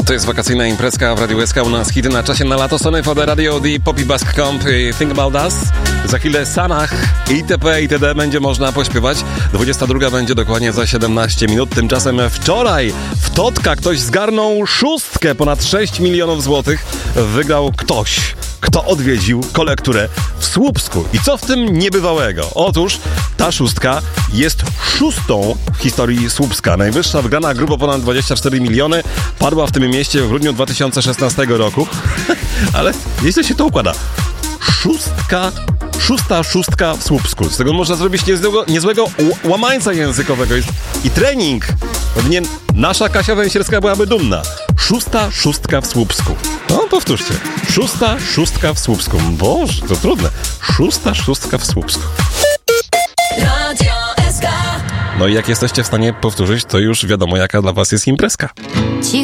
To jest wakacyjna imprezka w Radiu SK. U nas hity na czasie na lato. Sony for the Radio, the Poppy Bask Comp, Think About Us. Za chwilę Sanach, itp. itd. będzie można pośpiewać. 22 będzie dokładnie za 17 minut. Tymczasem wczoraj w Totka ktoś zgarnął szóstkę, ponad 6 milionów złotych. Wygrał ktoś, kto odwiedził kolekturę w Słupsku. I co w tym niebywałego? Otóż ta szóstka jest szóstą w historii Słupska. Najwyższa wygrana, grubo ponad 24 miliony, padła w tym mieście w grudniu 2016 roku. Ale nieźle się to układa. Szóstka w Słupsku. Z tego można zrobić niezłego łamańca językowego. I trening. Pewnie nasza Kasia Węsierska byłaby dumna. Szóstka w Słupsku. No, powtórzcie. Szóstka w Słupsku. Boże, to trudne. Szóstka w Słupsku. Radio SK. No i jak jesteście w stanie powtórzyć, to już wiadomo, jaka dla was jest imprezka.